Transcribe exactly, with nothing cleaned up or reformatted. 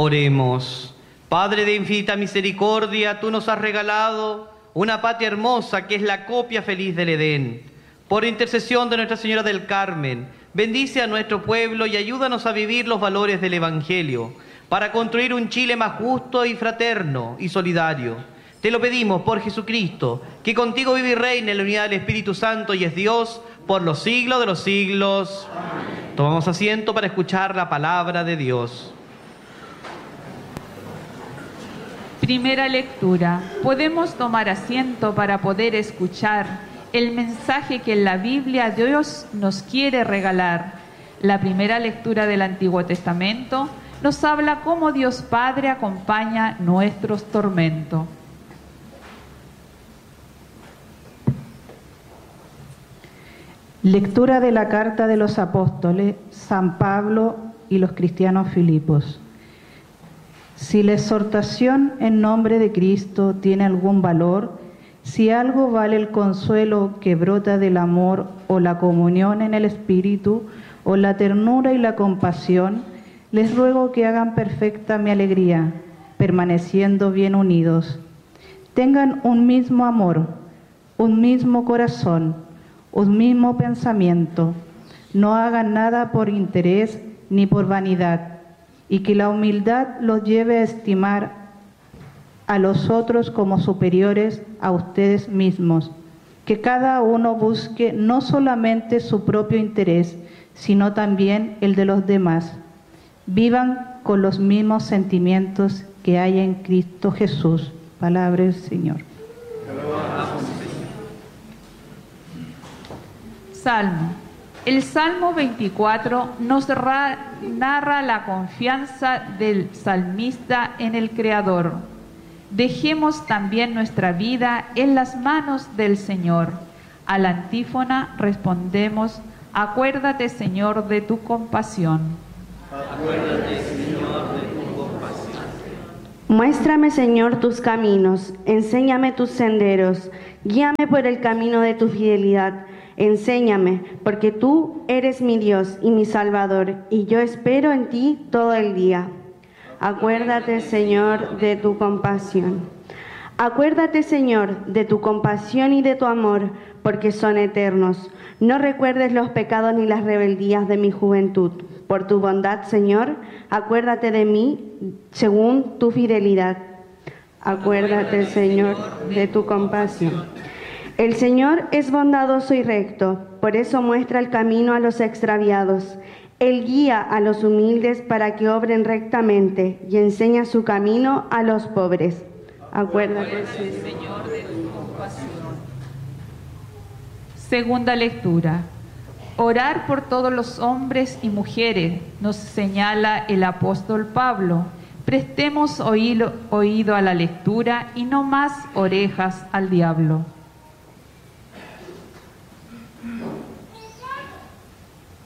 Oremos. Padre de infinita misericordia, tú nos has regalado una patria hermosa que es la copia feliz del Edén. Por intercesión de Nuestra Señora del Carmen, bendice a nuestro pueblo y ayúdanos a vivir los valores del Evangelio para construir un Chile más justo y fraterno y solidario. Te lo pedimos por Jesucristo, que contigo vive y reina en la unidad del Espíritu Santo y es Dios por los siglos de los siglos. Amén. Tomamos asiento para escuchar la palabra de Dios. Primera lectura. Podemos tomar asiento para poder escuchar el mensaje que en la Biblia Dios nos quiere regalar. La primera lectura del Antiguo Testamento nos habla cómo Dios Padre acompaña nuestros tormentos. Lectura de la carta de los apóstoles San Pablo y los cristianos Filipos. Si la exhortación en nombre de Cristo tiene algún valor, si algo vale el consuelo que brota del amor o la comunión en el Espíritu o la ternura y la compasión, les ruego que hagan perfecta mi alegría, permaneciendo bien unidos. Tengan un mismo amor, un mismo corazón, un mismo pensamiento. No hagan nada por interés ni por vanidad, y que la humildad los lleve a estimar a los otros como superiores a ustedes mismos. Que cada uno busque no solamente su propio interés, sino también el de los demás. Vivan con los mismos sentimientos que hay en Cristo Jesús. Palabra del Señor. Salmo. El Salmo veinticuatro nos narra la confianza del salmista en el Creador. Dejemos también nuestra vida en las manos del Señor. A la antífona respondemos: acuérdate, Señor, de tu compasión. Acuérdate, Señor, de tu compasión. Muéstrame, Señor, tus caminos, enséñame tus senderos, guíame por el camino de tu fidelidad. Enséñame, porque tú eres mi Dios y mi Salvador, y yo espero en ti todo el día. Acuérdate, Señor, de tu compasión. Acuérdate, Señor, de tu compasión y de tu amor, porque son eternos. No recuerdes los pecados ni las rebeldías de mi juventud. Por tu bondad, Señor, acuérdate de mí según tu fidelidad. Acuérdate, Señor, de tu compasión. El Señor es bondadoso y recto, por eso muestra el camino a los extraviados. Él guía a los humildes para que obren rectamente y enseña su camino a los pobres. Acuérdate, Señor, de tu compasión. Segunda lectura. Orar por todos los hombres y mujeres, nos señala el apóstol Pablo. Prestemos oído, oído a la lectura y no más orejas al diablo.